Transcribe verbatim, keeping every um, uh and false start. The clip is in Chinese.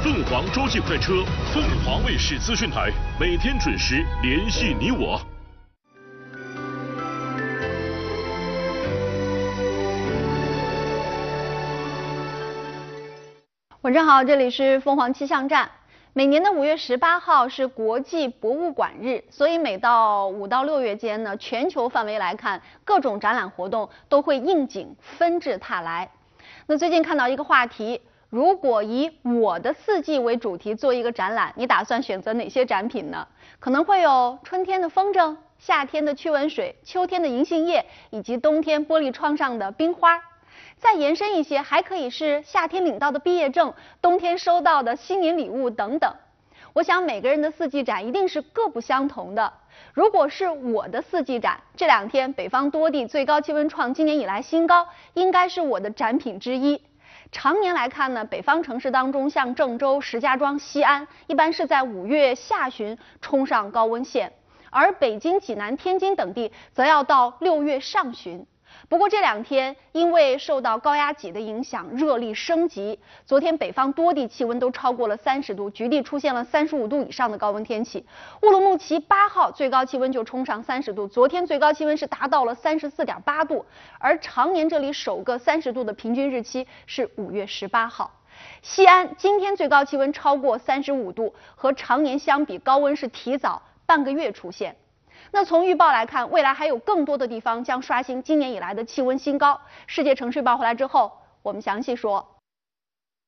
凤凰洲际快车，凤凰卫视资讯台，每天准时联系你我。 晚上好，这里是凤凰气象站。每年的五月十八号是国际博物馆日，所以每到五到六月间呢，全球范围来看，各种展览活动都会应景纷至沓来。那最近看到一个话题，如果以我的四季为主题做一个展览，你打算选择哪些展品呢？可能会有春天的风筝、夏天的驱蚊水、秋天的银杏叶，以及冬天玻璃窗上的冰花。再延伸一些，还可以是夏天领到的毕业证，冬天收到的新年礼物等等。我想每个人的四季展一定是各不相同的。如果是我的四季展，这两天北方多地最高气温创今年以来新高，应该是我的展品之一。常年来看呢，北方城市当中，像郑州、石家庄、西安，一般是在五月下旬冲上高温线，而北京、济南、天津等地则要到六月上旬。不过这两天因为受到高压脊的影响，热力升级。昨天北方多地气温都超过了三十度，局地出现了三十五度以上的高温天气。乌鲁木齐八号最高气温就冲上三十度，昨天最高气温是达到了三十四点八度，而常年这里首个三十度的平均日期是五月十八号。西安今天最高气温超过三十五度，和常年相比，高温是提早半个月出现。那从预报来看，未来还有更多的地方将刷新今年以来的气温新高。世界城市报回来之后，我们详细说。